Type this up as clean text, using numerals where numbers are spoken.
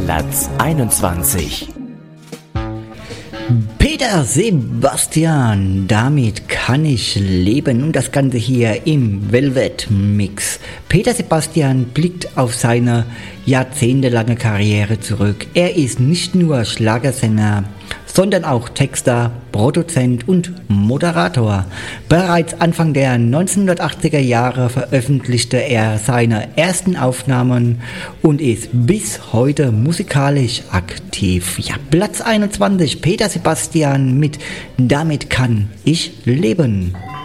Platz 21. Peter Sebastian, damit kann ich leben, und das Ganze hier im Velvet Mix. Peter Sebastian blickt auf seine jahrzehntelange Karriere zurück. Er ist nicht nur Schlagersänger, sondern auch Texter, Produzent und Moderator. Bereits Anfang der 1980er Jahre veröffentlichte er seine ersten Aufnahmen und ist bis heute musikalisch aktiv. Ja, Platz 21, Peter Sebastian mit Damit kann ich leben.